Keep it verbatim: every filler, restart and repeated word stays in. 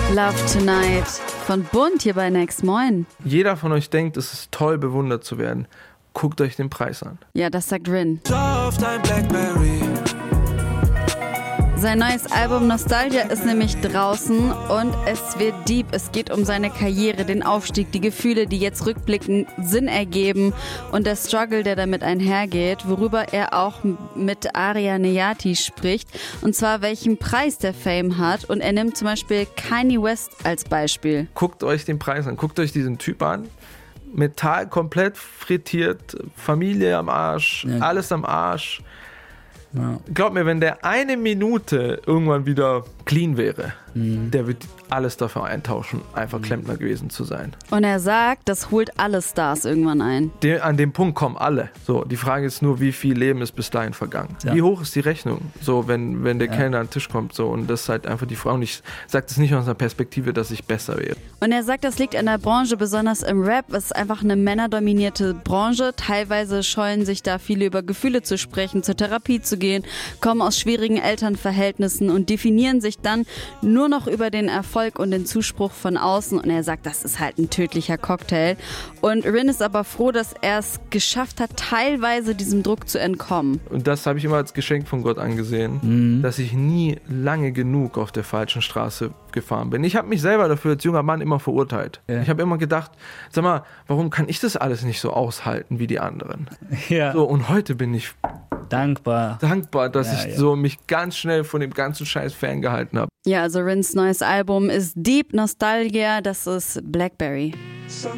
Love Tonight von Bund hier bei Next. Moin. Jeder von euch denkt, es ist toll, bewundert zu werden. Guckt euch den Preis an. Ja, das sagt Rin. Sein neues Album Nostalgia ist nämlich draußen und es wird deep. Es geht um seine Karriere, den Aufstieg, die Gefühle, die jetzt rückblickend Sinn ergeben und der Struggle, der damit einhergeht, worüber er auch mit Aria Nejati spricht. Und zwar, welchen Preis der Fame hat. Und er nimmt zum Beispiel Kanye West als Beispiel. Guckt euch den Preis an. Guckt euch diesen Typ an. Metall komplett frittiert, Familie am Arsch, ja. Alles am Arsch. Ja. Glaub mir, wenn der eine Minute irgendwann wieder clean wäre, mhm. der wird alles dafür eintauschen, einfach mhm. Klempner gewesen zu sein. Und er sagt, das holt alle Stars irgendwann ein. De- an dem Punkt kommen alle. So, die Frage ist nur, wie viel Leben ist bis dahin vergangen? Ja. Wie hoch ist die Rechnung? So, wenn, wenn der ja. Kellner an den Tisch kommt. So, und das ist halt einfach die Frage. Und ich sage das nicht aus einer Perspektive, dass ich besser wäre. Und er sagt, das liegt an der Branche, besonders im Rap. Es ist einfach eine männerdominierte Branche. Teilweise scheuen sich da viele über Gefühle zu sprechen, zur Therapie zu gehen, kommen aus schwierigen Elternverhältnissen und definieren sich dann nur noch über den Erfolg und den Zuspruch von außen. Und er sagt, das ist halt ein tödlicher Cocktail. Und Rin ist aber froh, dass er es geschafft hat, teilweise diesem Druck zu entkommen. Und das habe ich immer als Geschenk von Gott angesehen, mhm. dass ich nie lange genug auf der falschen Straße gefahren bin. Ich habe mich selber dafür als junger Mann immer verurteilt. Ja. Ich habe immer gedacht, sag mal, warum kann ich das alles nicht so aushalten wie die anderen? Ja. So, und heute bin ich dankbar, dankbar, dass ja, ich ja. so mich ganz schnell von dem ganzen Scheiß ferngehalten habe. Ja, also Rins neues Album ist Deep Nostalgia, das ist Blackberry.